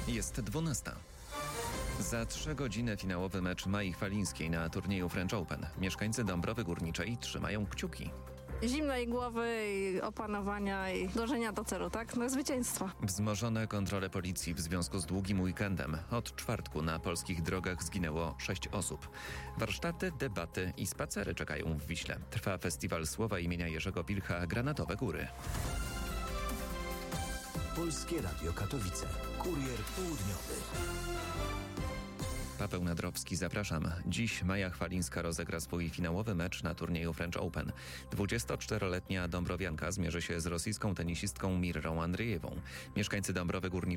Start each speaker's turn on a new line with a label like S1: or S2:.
S1: Jest 12. Za 3 godziny finałowy mecz Mai Chwalińskiej na turnieju French Open. Mieszkańcy Dąbrowy Górniczej trzymają kciuki.
S2: Zimnej głowy i opanowania i dążenia do celu, tak? No zwycięstwa.
S1: Wzmożone kontrole policji w związku z długim weekendem. Od czwartku na polskich drogach zginęło 6 osób. Warsztaty, debaty i spacery czekają w Wiśle. Trwa festiwal słowa imienia Jerzego Wilcha Granatowe Góry.
S3: Polskie Radio Katowice. Kurier południowy.
S1: Paweł Nadrowski, zapraszam. Dziś Maja Chwalińska rozegra swój finałowy mecz na turnieju French Open. 24-letnia dąbrowianka zmierzy się z rosyjską tenisistką Mirrą Andrzejewą. Mieszkańcy Dąbrowy Górniczej